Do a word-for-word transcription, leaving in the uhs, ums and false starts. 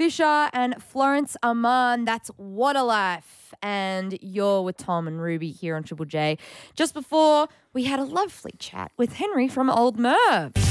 Fisher and Florence Aman. That's What a Life. And you're with Tom and Ruby here on Triple J. Just before, we had a lovely chat with Henry from Old Merv.